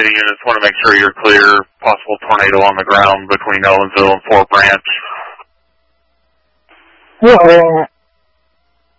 city units want to make sure you're clear. Possible tornado on the ground between Ellensville and Fort Branch. Yeah,